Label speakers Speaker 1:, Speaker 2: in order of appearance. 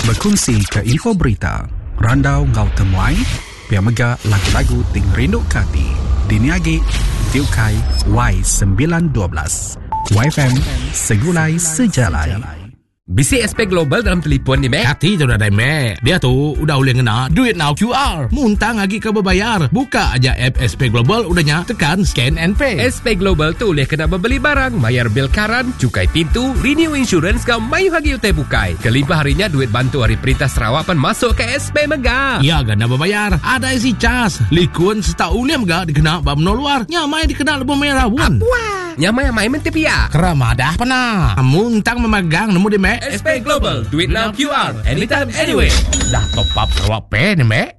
Speaker 1: Berkongsi ke info berita, randau ngau temuai, pia mega lagu-lagu ting rindu kati. Diniagi Tiukai Y912 YFM Segulai Sejalai.
Speaker 2: Bisi SP Global dalam telefon ni, Mek.
Speaker 3: Hati tu dah, Mek. Dia tu udah boleh ngena duit now QR. Muntang lagi ke berbayar. Buka aja app SP Global, udahnya tekan scan and pay.
Speaker 2: SP Global tu boleh kena membeli barang, bayar bil karan, cukai pintu, renew insurance kau mayu hagi utai bukai. Kelimpah harinya duit bantu hari perintah Sarawak pun masuk ke SP Mega.
Speaker 3: Ya, gana berbayar. Ada isi cas. Likun setahun uliam gak dikena bab no luar. Nyamai dikena lebih merah pun.
Speaker 2: Nyamai main mentepia.
Speaker 3: Keramadah pernah. Muntang memegang nemu di Mek.
Speaker 2: SP Global, duit now QR, anytime, anywhere.
Speaker 3: Dah top up Sarawak Pay ni, Mek.